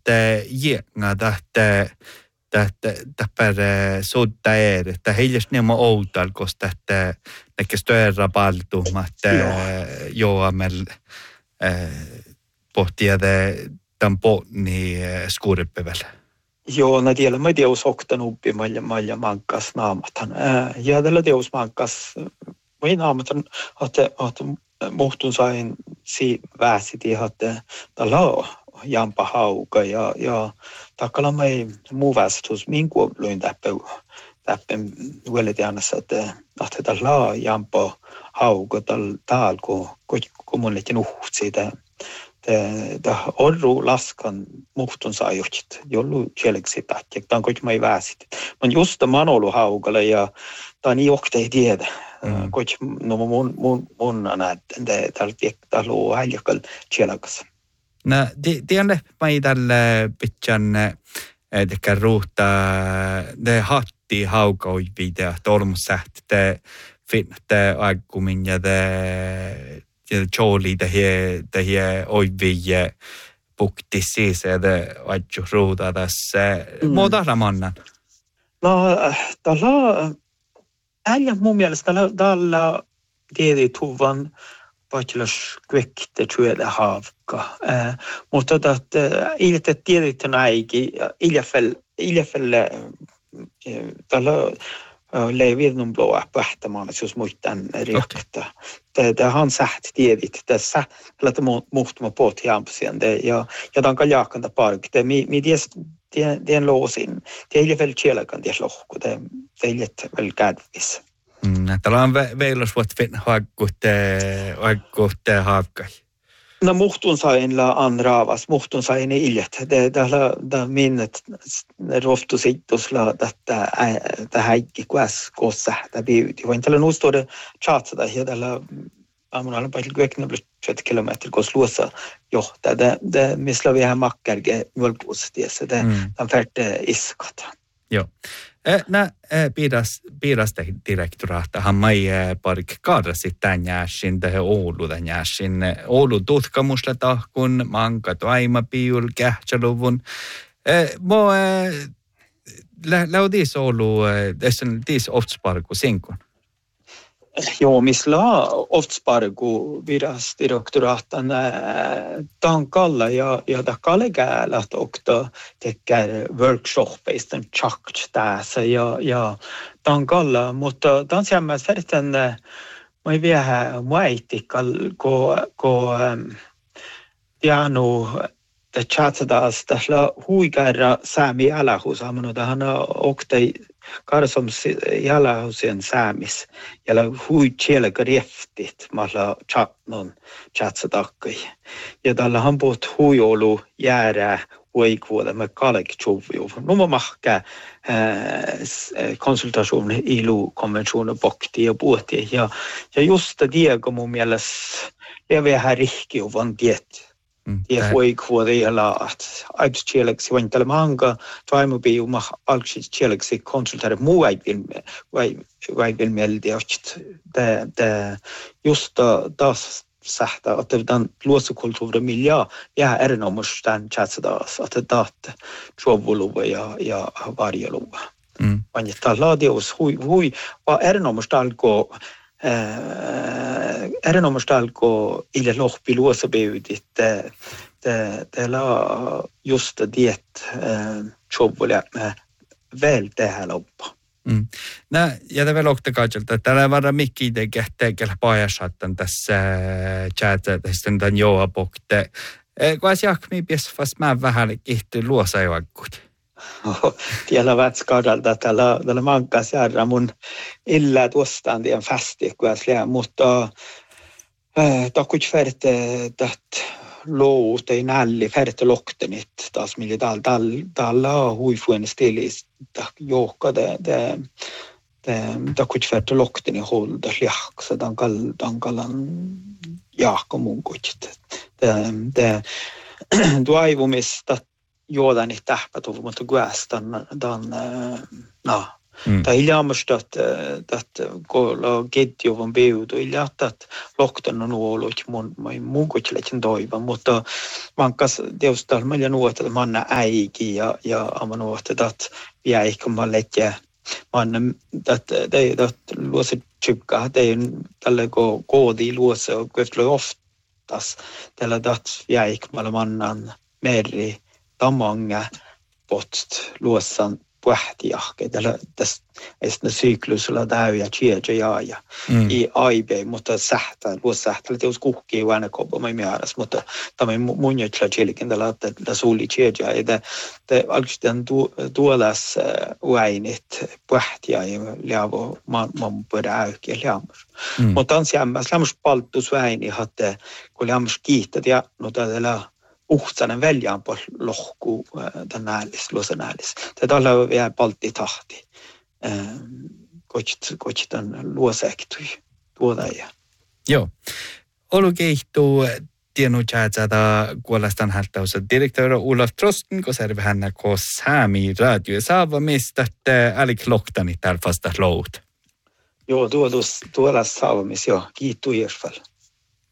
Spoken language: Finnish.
jenga per sodda että heilläs nema outal koska että näkes töärra paltu mutta joamel pohtia tämän potni skuuripävällä. Joo, na tiedä, mä teos oktan uppi malja mankas naamatan. Ja tällä teos mankas, mä naamatan, että muhtun sain si väsiti, että tällä jampa hauka ja takkala mä ei muu väsitus, minkä luin täppen välitiannassa, että tällä jampa hauka täällä, kun mun liitin uhut siitä. Tämä orru laskan muhtun saajukset, jollu kieleksi pätjä, tämä on kaikki mä ei väsit. Mä just manolu haukalla ja tämä on johta ei tiedä. Kaikki mun näyttää, tämä luo häljäkal kielekas. No, tiedän, mä ei tällä pitän tekä ruuhta, ne hatti haukaui video, tolmusähti, te finne aikumin ja te Jooli tähän oivien pukti siis, että aitju ruuta tässä. Muuta ramannan? No, tällä mun mielestä tällä tiedä tuvan vaikillas kvekte työtä haavka. Mutta iltä tiedettä näikin, iljafälle tällä leivirnum blåa pähtämaan, jos muistan riakta. Det han sagt tiedit, tässä että muhtuma pot jampsien ja tämän kaljakanta park. Mi den låsin. Det är väl kjelakan det lohko. Det är lätt väl gadvis. Tällä on veilos vuot haakkutte haakkai. No muhtun sain la anraavas, muhtun sain iljet. Det minnet roftu sittusla että häikki kuas kossa det biuti. Voin tällä nuustode chatsata ja tällä amunalla paljon kueknablut 20 kilometer kos luossa johtaa. Det misla vi här makkarge mjölklustiessa. Det on färte iskata. Joo. Piirasta direktoraatahan mai parik kaarasi tämän jääsin tähän Oulu tämän jääsin. Oulu tutkamusla tahkun, manka toima piul, kähtsäluvun. Mä läudis Oulu, tässä on tiis oftsparku sinkun. Joo, misla oftsparku viras direktoraatan tankalla ja takkalle käälät okta tekee workshopeista chakt tässä ja tankalla, mutta tanssiammas färten mä ei vielä muaitikal ko piano det chatsadas tällä huikäärä säämi alahus amanu tähän oktai karsom jalahusien säämis ja hui chielaka rieftit malla chatnon chatsadakkai ja tällä han puhut huiolu jäärää huikuoda me kalek chuvju numma mahka konsultation ilu konventionen bokti ja puhti ja just det mun mielestä leveä här rikki och van diet. Ja voi kuodella at aips chieleksi vain tällä manga toimu bi uma alksi chieleksi konsultare muai vil meldi att det just das sähtä att den luosukulttuuri miljö ja erinomustan chatsadas att det trovuluva ja varjeluva. Vain tällä dios hui va erinomustalko erinomustalko ille lohpi luosabeudit det la just det trovula väl det här loppa. Ja det väl också kajalta että täällä varmaan mikki tekee paajasattan tässä chatissa tämän joapokte. Kuas jakmi pies fast mä vähän kihty luosajoakkut. Tiellä vätskadalta tällä mankas järra mun illa tuostaan tien fasti kuas lää mutta takut färte dat låt ei nälli färte loktenit taas millä täällä huifuen stilis joka det takut färte lokteni holda liaks dankalan jaakko mun kutsit det duaivumista juodaan tähpä mutta guästan Ta iljaamasta, että kun ketjuvan peudu, iljaattaa, että lohtan on ollut mun kuitenkin toivon, mutta vankas teostaan meillä nuotta, että manna äiki ja amma nuotta, että jäikö mä letje. Manna, että luosi tjykkaa, että tällä koodi luosi, kyllä oftas, tällä että jäikö mä mannan meri, tamanga, post, luossan, puhtiahke, tässä syklusilla täyjä, tjeja ja i aibe, mutta sähtää, luossähtää, teos kuhkii vain koppa määrässä, mutta tämä mun jätellä tjelkin tällä, että suuli tjeja, että alkustaan tuolas uäinit puhtia ja liavo maan pöydä äykkiä liamus. Mutta on lämmäs palttus väini, että kun lämmäs kiihtät ja no tällä uhtsanen väljään på lohku den näälis, luosanäälis. Tätä on vielä paltti tahti. Koitan luosektui tuoda ja. Joo. Olu keihtuu tienu tjäätsäätä kuolestaan hältäussa direktöörä Olaf Trosten, kun serve hänä kos Sami radio saavamista, että älik loktani täällä vasta lout. Joo, tuolla saavamis, joo. Kiitos Jersfall.